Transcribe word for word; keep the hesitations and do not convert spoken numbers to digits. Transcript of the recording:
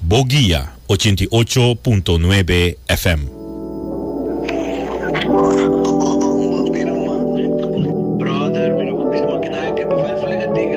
Boguía ochenta y ocho punto nueve F M.